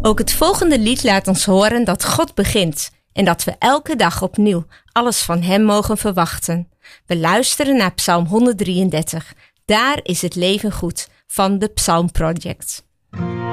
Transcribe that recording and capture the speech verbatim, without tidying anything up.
Ook het volgende lied laat ons horen dat God begint en dat we elke dag opnieuw alles van Hem mogen verwachten. We luisteren naar Psalm honderddrieëndertig. Daar is het leven goed van de Psalm Project.